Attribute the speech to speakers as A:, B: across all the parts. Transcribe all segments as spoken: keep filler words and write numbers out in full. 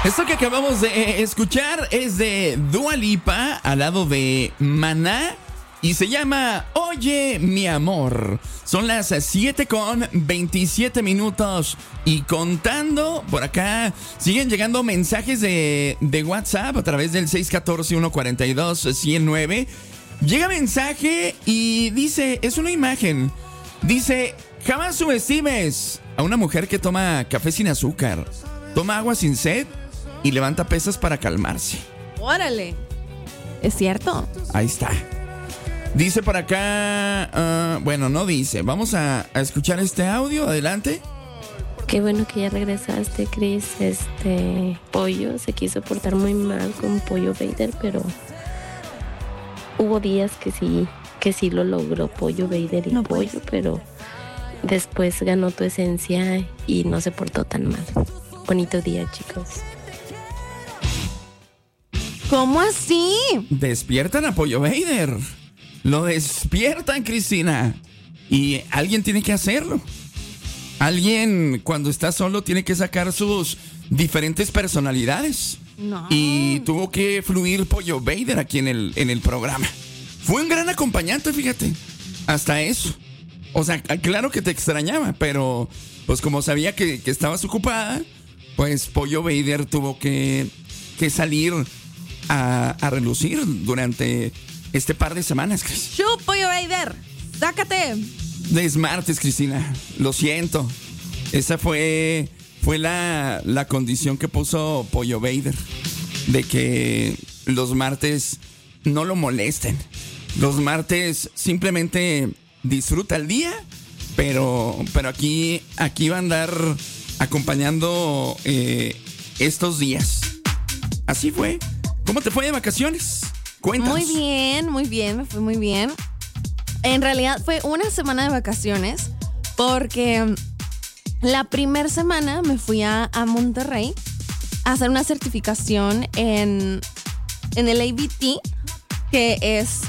A: Esto que acabamos de escuchar es de Dua Lipa al lado de Maná y se llama Oye mi amor. Son las siete con veintisiete minutos y contando. Por acá siguen llegando mensajes de, de WhatsApp a través del seis uno cuatro, uno cuatro dos, uno cero nueve. Llega mensaje y dice, es una imagen. Dice, jamás subestimes a una mujer que toma café sin azúcar, toma agua sin sed y levanta pesas para calmarse.
B: Órale. ¿Es cierto?
A: Ahí está. Dice por acá, uh, bueno, no dice. Vamos a, a escuchar este audio. Adelante.
C: Qué bueno que ya regresaste, Chris. Este Pollo se quiso portar muy mal con Pollo Vader, pero hubo días que sí, que sí lo logró Pollo Vader y no Pollo, pues. Pero después ganó tu esencia y no se portó tan mal. Bonito día, chicos.
B: ¿Cómo así?
A: Despiertan a Pollo Vader. Lo despiertan, Cristina. Y alguien tiene que hacerlo. Alguien, cuando está solo, tiene que sacar sus diferentes personalidades.
B: No.
A: Y tuvo que fluir Pollo Vader aquí en el, en el programa. Fue un gran acompañante, fíjate. Hasta eso. O sea, claro que te extrañaba, pero pues como sabía que, que estabas ocupada, pues Pollo Vader tuvo que, que salir a, a relucir durante este par de semanas, Cris.
B: ¡Shu, Pollo Vader! ¡Sácate!
A: Es martes, Cristina. Lo siento. Esa fue, fue la, la condición que puso Pollo Vader. De que los martes no lo molesten. Los martes simplemente disfruta el día. Pero, pero aquí, aquí va a andar acompañando eh, estos días. Así fue. ¿Cómo te fue de vacaciones? Cuéntanos.
B: Muy bien, muy bien, me fue muy bien. En realidad fue una semana de vacaciones porque la primera semana me fui a, a Monterrey a hacer una certificación en, en el A B T, que es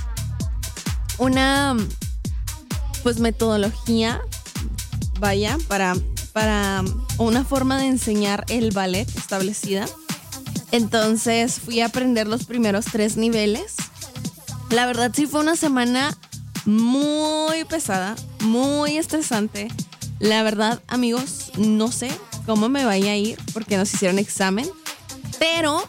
B: una pues metodología, vaya, para, para una forma de enseñar el ballet establecida. Entonces fui a aprender los primeros tres niveles. La verdad sí fue una semana muy pesada, muy estresante. La verdad, amigos, no sé cómo me vaya a ir porque nos hicieron examen. Pero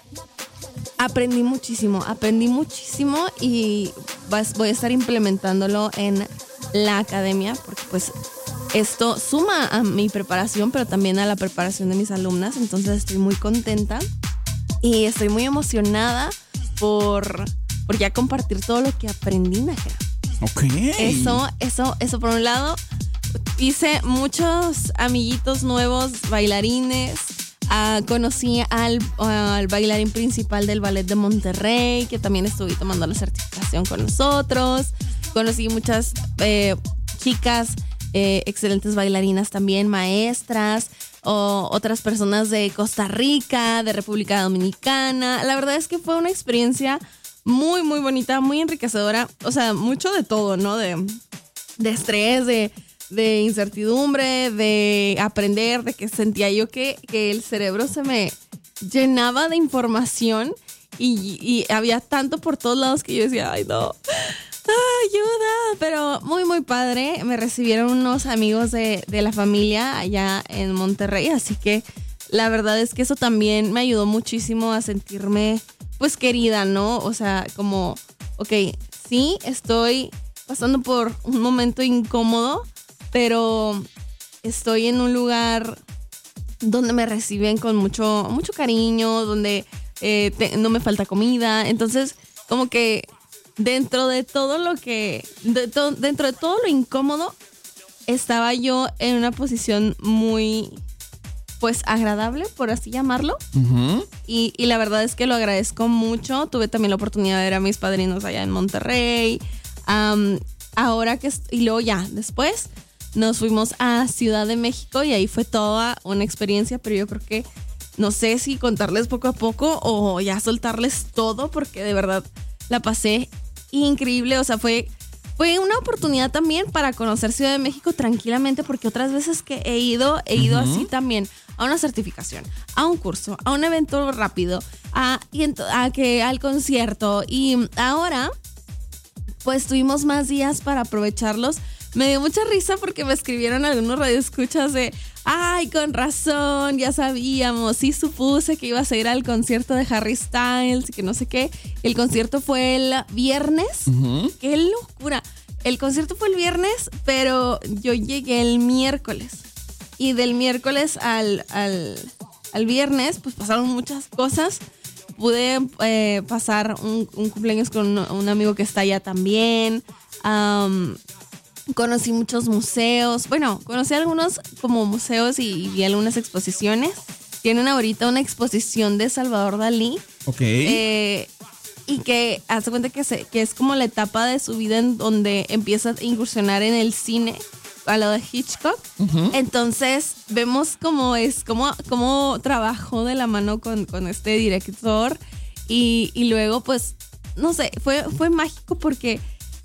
B: aprendí muchísimo, aprendí muchísimo y voy a estar implementándolo en la academia porque pues esto suma a mi preparación, pero también a la preparación de mis alumnas. Entonces estoy muy contenta. Y estoy muy emocionada por, por ya compartir todo lo que aprendí, Nájera.
A: Ok.
B: Eso, eso, eso por un lado. Hice muchos amiguitos nuevos, bailarines. Uh, conocí al, uh, al bailarín principal del Ballet de Monterrey, que también estuve tomando la certificación con nosotros. Conocí muchas eh, chicas, eh, excelentes bailarinas también, maestras. O otras personas de Costa Rica, de República Dominicana. La verdad es que fue una experiencia muy, muy bonita, muy enriquecedora. O sea, mucho de todo, ¿no? De, de estrés, de, de incertidumbre, de aprender, de que sentía yo que, que el cerebro se me llenaba de información y, y había tanto por todos lados que yo decía, ay, no, ayuda. Pero muy, muy padre. Me recibieron unos amigos de, de la familia allá en Monterrey, así que la verdad es que eso también me ayudó muchísimo a sentirme pues querida, ¿no? O sea, como, ok, sí, estoy pasando por un momento incómodo, pero estoy en un lugar donde me reciben con mucho, mucho cariño, donde eh, te, no me falta comida. Entonces, como que dentro de todo lo que, de to, dentro de todo lo incómodo, estaba yo en una posición muy, pues, agradable, por así llamarlo. Uh-huh. Y, y la verdad es que lo agradezco mucho. Tuve también la oportunidad de ver a mis padrinos allá en Monterrey. Um, ahora que, y luego ya, después nos fuimos a Ciudad de México y ahí fue toda una experiencia, pero yo creo que no sé si contarles poco a poco o ya soltarles todo, porque de verdad la pasé increíble. O sea, fue fue una oportunidad también para conocer Ciudad de México tranquilamente, porque otras veces que he ido, he ido uh-huh. así también a una certificación, a un curso, a un evento rápido, a, y ent- a que al concierto. Y ahora, pues tuvimos más días para aprovecharlos. Me dio mucha risa porque me escribieron algunos radioescuchas de, ay, con razón, ya sabíamos, sí supuse que ibas a ir al concierto de Harry Styles y que no sé qué. El concierto fue el viernes. Uh-huh. ¡Qué locura! El concierto fue el viernes, pero yo llegué el miércoles. Y del miércoles al, al, al viernes, pues pasaron muchas cosas. Pude eh, pasar un, un cumpleaños con un, un amigo que está allá también. Um, Conocí muchos museos. Bueno, conocí algunos como museos y, y vi algunas exposiciones. Tienen ahorita una exposición de Salvador Dalí.
A: Ok.
B: Eh, y que hace cuenta que, se, que es como la etapa de su vida en donde empieza a incursionar en el cine, a lo de Hitchcock. Uh-huh. Entonces vemos cómo es, cómo, cómo trabajó de la mano con, con este director. Y, y luego, pues, no sé, fue, fue mágico porque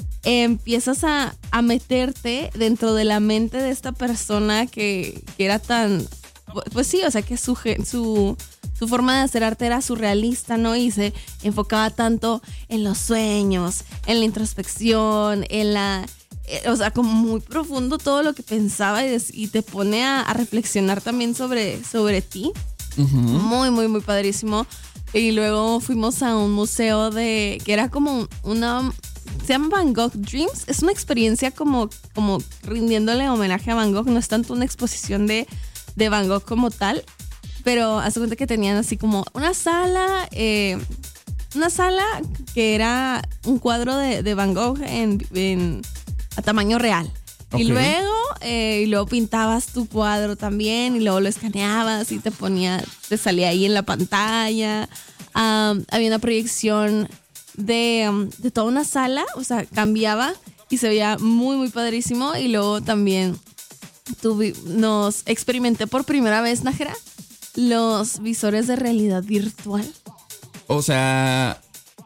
B: empiezas a, a meterte dentro de la mente de esta persona que, que era tan, pues sí, o sea que su, su, su forma de hacer arte era surrealista, ¿no? Y se enfocaba tanto en los sueños, en la introspección, en la, eh, o sea, como muy profundo todo lo que pensaba y, des, y te pone a, a reflexionar también sobre, sobre ti. Uh-huh. Muy, muy, muy padrísimo. Y luego fuimos a un museo de, que era como una... Se llama Van Gogh Dreams. Es una experiencia como, como rindiéndole homenaje a Van Gogh. No es tanto una exposición de, de Van Gogh como tal, pero hace cuenta que tenían así como una sala, eh, una sala que era un cuadro de, de Van Gogh en, en, a tamaño real. Okay. Y luego, eh, y luego pintabas tu cuadro también y luego lo escaneabas y te ponía, te salía ahí en la pantalla. Um, había una proyección de, um, de toda una sala, o sea, cambiaba y se veía muy, muy padrísimo. Y luego también tuvi, nos experimenté por primera vez, Nájera, los visores de realidad virtual.
A: O sea...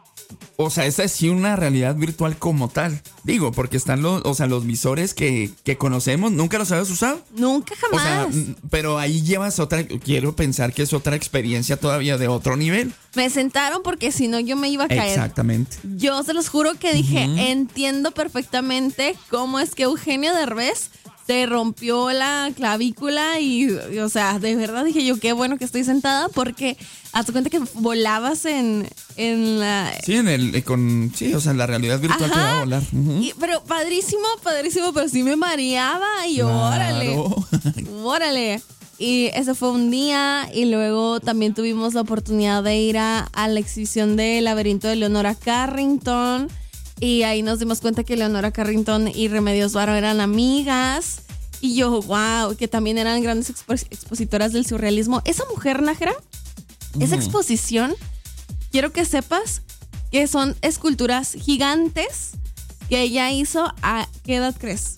A: O sea, esa es sí una realidad virtual como tal. Digo, porque están los, o sea, los visores que, que conocemos. ¿Nunca los habías usado?
B: Nunca, jamás.
A: O sea, pero ahí llevas otra, quiero pensar que es otra experiencia todavía de otro nivel.
B: Me sentaron porque si no yo me iba a caer.
A: Exactamente.
B: Yo se los juro que dije, uh-huh. entiendo perfectamente cómo es que Eugenio Derbez se rompió la clavícula y, y, o sea, de verdad dije yo, qué bueno que estoy sentada porque hazte cuenta que volabas en, en la...
A: Sí, en el, con, sí, o sea, la realidad virtual. Ajá. Te va a volar. Uh-huh.
B: Y, pero padrísimo, padrísimo, pero sí me mareaba y claro. órale, órale. Y ese fue un día y luego también tuvimos la oportunidad de ir a, a la exhibición de Laberinto de Leonora Carrington. Y ahí nos dimos cuenta que Leonora Carrington y Remedios Varo eran amigas. Y yo, wow, que también eran grandes expo- expositoras del surrealismo. Esa mujer, Nájera, uh-huh. esa exposición, quiero que sepas que son esculturas gigantes que ella hizo. ¿A qué edad crees?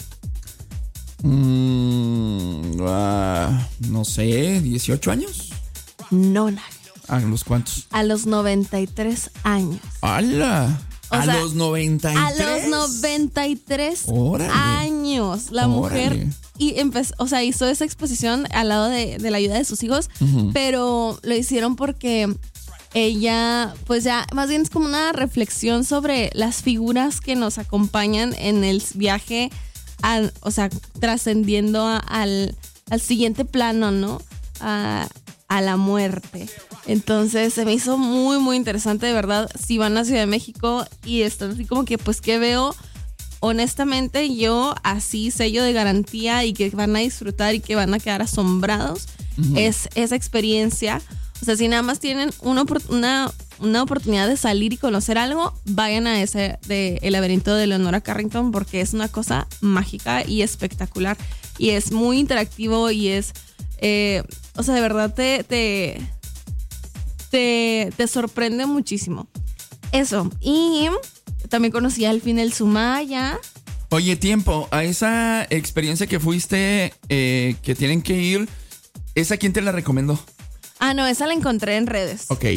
A: Mm, uh, no sé, ¿dieciocho años?
B: No, Nájera.
A: ¿A los cuántos?
B: A los noventa y tres años.
A: ¡Hala!
B: O
A: a
B: sea,
A: los noventa y tres.
B: A los noventa y tres
A: Órale.
B: años. La
A: Órale.
B: mujer y empezó, o sea, hizo esa exposición al lado de, de la ayuda de sus hijos, uh-huh. pero lo hicieron porque ella, pues ya, más bien es como una reflexión sobre las figuras que nos acompañan en el viaje, al, o sea, trascendiendo a, al, al siguiente plano, ¿no? A, a la muerte. Entonces se me hizo muy, muy interesante, de verdad. Si van a Ciudad de México y están así como que, pues, ¿qué veo? Honestamente, yo así, sello de garantía y que van a disfrutar y que van a quedar asombrados, uh-huh. es esa experiencia. O sea, si nada más tienen una, una, una oportunidad de salir y conocer algo, vayan a ese de El Laberinto de Leonora Carrington porque es una cosa mágica y espectacular. Y es muy interactivo y es, eh, o sea, de verdad te... te Te, te sorprende muchísimo. Eso. Y también conocí al fin el Sumaya.
A: Oye, tiempo, a esa experiencia que fuiste, eh, que tienen que ir, ¿esa quién te la recomendó?
B: Ah, no, esa la encontré en redes.
A: Ok.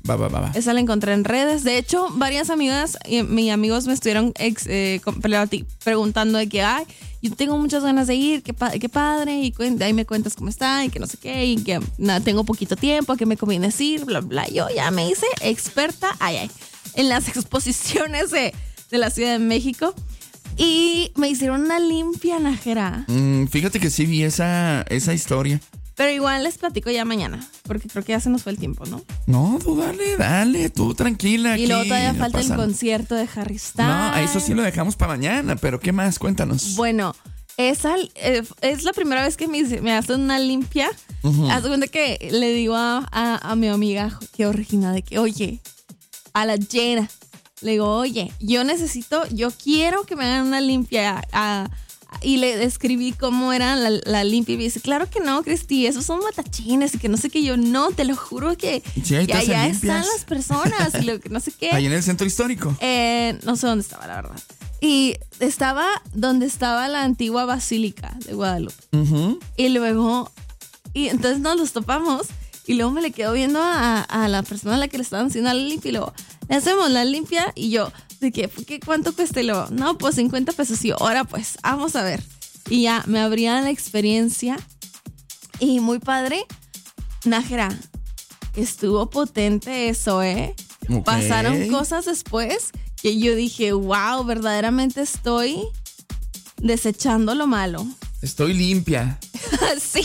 A: Va, va, va, va.
B: Esa la encontré en redes. De hecho, varias amigas y mis amigos me estuvieron ex, eh, preguntando de que, ay, yo tengo muchas ganas de ir, qué, pa- qué padre, y de ahí me cuentas cómo está, y que no sé qué, y que nada, tengo poquito tiempo, que me conviene ir, bla, bla. Yo ya me hice experta, ay, ay, en las exposiciones de, de la Ciudad de México. Y me hicieron una limpia, Nájera.
A: Mm, fíjate que sí vi esa, esa historia.
B: Pero igual les platico ya mañana, porque creo que ya se nos fue el tiempo, ¿no?
A: No, tú dale, dale, tú tranquila.
B: Y luego
A: aquí,
B: todavía
A: no
B: falta el
A: pasa nada.
B: concierto de Harry Styles.
A: No, a eso sí lo dejamos para mañana, pero ¿qué más? Cuéntanos.
B: Bueno, esa eh, es la primera vez que me, me hacen una limpia.
A: Ujú.
B: Haz de cuenta que le digo a, a, a mi amiga Georgina de que, oye, a la llena, le digo, oye, yo necesito, yo quiero que me hagan una limpia. A, a- y le describí cómo era la, la limpia y me dice, claro que no, Cristi, esos son matachines y que no sé qué. Yo, no, te lo juro que,
A: Sí, ahí
B: que
A: te hacen
B: allá
A: limpias.
B: están las personas y lo que no sé qué.
A: Ahí en el centro histórico.
B: Eh, no sé dónde estaba, la verdad. Y estaba donde estaba la antigua basílica de Guadalupe.
A: Ujú.
B: Y luego, y entonces nos los topamos. Y luego me le quedo viendo a, a la persona a la que le estaban haciendo la limpia. Y luego, le hacemos la limpia. Y yo, ¿de qué? ¿Qué ¿Cuánto cuesta? Y luego, no, pues cincuenta pesos. Y yo, ahora pues, vamos a ver. Y ya me abrían la experiencia. Y muy padre. Nájera, estuvo potente eso, ¿eh?
A: Ok.
B: Pasaron cosas después que yo dije, wow, verdaderamente estoy desechando lo malo.
A: Estoy limpia.
B: Sí,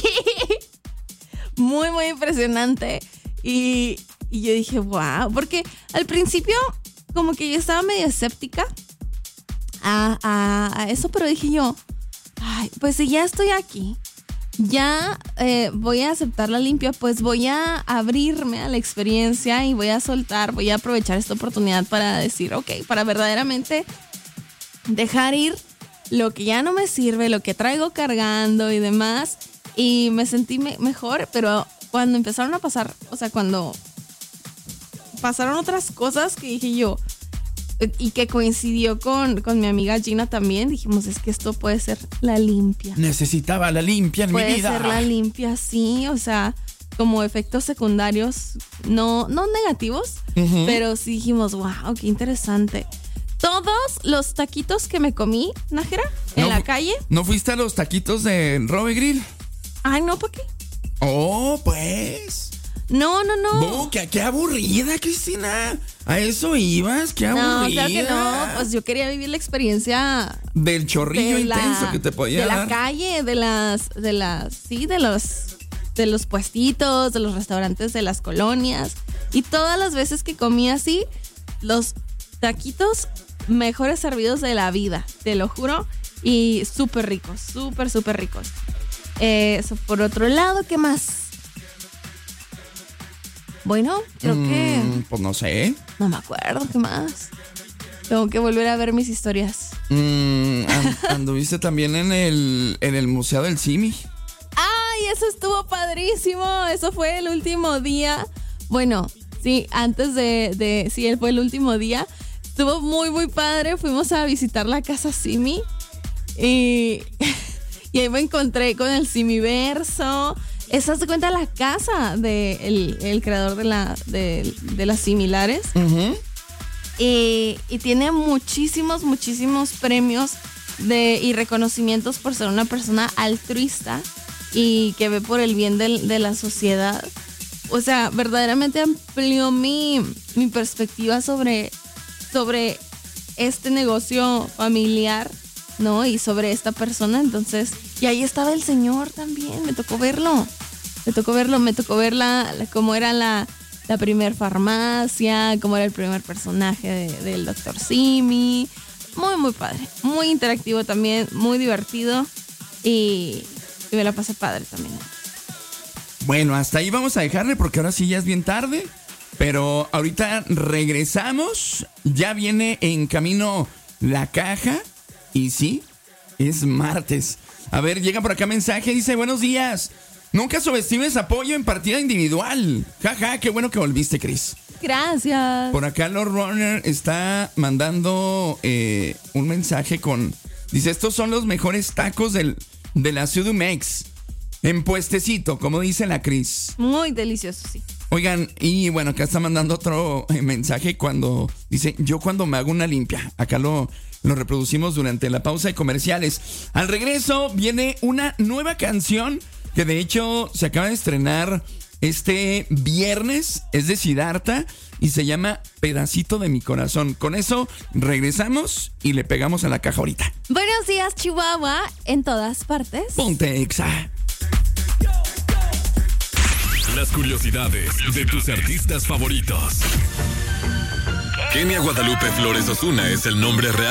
B: muy, muy impresionante. Y, y yo dije, wow, porque al principio como que yo estaba medio escéptica a, a- a eso, pero dije yo, ay, pues si ya estoy aquí, ya eh, voy a aceptar la limpia, pues voy a abrirme a la experiencia y voy a soltar, voy a aprovechar esta oportunidad para decir, ok, para verdaderamente dejar ir lo que ya no me sirve, lo que traigo cargando y demás. Y me sentí me- mejor, pero cuando empezaron a pasar, o sea, cuando pasaron otras cosas que dije yo, eh, y que coincidió con, con mi amiga Gina también, dijimos, es que esto puede ser la limpia.
A: Necesitaba la limpia en mi
B: Puede
A: vida.
B: ser la limpia, sí, o sea, como efectos secundarios, no, no negativos,
A: Ujú.
B: pero sí dijimos, wow, qué interesante. Todos los taquitos que me comí, Nájera, en
A: No
B: la
A: fu-
B: calle,
A: ¿No fuiste a los taquitos de Robe Grill?
B: ay, no, ¿para qué?
A: Oh, pues.
B: No, no, no.
A: Oh, qué, qué aburrida, Cristina. ¿A eso ibas? Qué
B: No,
A: aburrida.
B: claro que no. Pues yo quería vivir la experiencia
A: Del chorrillo
B: de la,
A: intenso que te podía
B: de la
A: dar.
B: calle, de las, de las, sí, de los, de los puestitos, de los restaurantes, de las colonias. Y todas las veces que comí así, los taquitos mejores servidos de la vida, te lo juro. Y súper ricos, súper, súper ricos. Eh, Eso por otro lado, ¿qué más? Bueno, creo que
A: Mm, pues no sé.
B: no me acuerdo, ¿qué más? Tengo que volver a ver mis historias.
A: Mm, an- anduviste también en el, en el Museo del Simi.
B: ¡Ay, eso estuvo padrísimo! Eso fue el último día. Bueno, sí, antes de, de... Sí, él fue el último día. Estuvo muy, muy padre. Fuimos a visitar la casa Simi. Y, y ahí me encontré con el Simiverso. Esa se cuenta la casa del el, el creador de, la, de, de las similares.
A: Ujú.
B: Y, y tiene muchísimos, muchísimos premios de, y reconocimientos por ser una persona altruista y que ve por el bien del- de la sociedad. O sea, verdaderamente amplió mi, mi perspectiva sobre, sobre este negocio familiar, ¿no? Y sobre esta persona. Entonces, y ahí estaba el señor también, me tocó verlo. Me tocó verlo, me tocó ver la, la- cómo era la, la primer farmacia, cómo era el primer personaje de- del doctor Simi. Muy, muy padre. Muy interactivo también, muy divertido. Y, y me la pasé padre también.
A: Bueno, hasta ahí vamos a dejarle porque ahora sí ya es bien tarde. Pero ahorita regresamos. Ya viene en camino la caja. Y sí, es martes. A ver, llega por acá mensaje. Dice, buenos días. Nunca subestimes apoyo en partida individual. Jaja, ja, qué bueno que volviste, Cris.
B: Gracias.
A: Por acá Lord Runner está mandando eh, un mensaje con... Dice, estos son los mejores tacos del, de la C D M X. En puestecito, como dice la Cris.
B: Muy delicioso, sí.
A: Oigan, y bueno, acá está mandando otro mensaje cuando dice, yo cuando me hago una limpia. Acá lo, lo reproducimos durante la pausa de comerciales. Al regreso viene una nueva canción que de hecho se acaba de estrenar este viernes. Es de Siddhartha y se llama Pedacito de mi corazón. Con eso regresamos y le pegamos a la caja ahorita.
B: Buenos días, Chihuahua, en todas partes.
A: Ponte Exa.
D: Las curiosidades de tus artistas favoritos. Kenia Guadalupe Flores Ozuna es el nombre real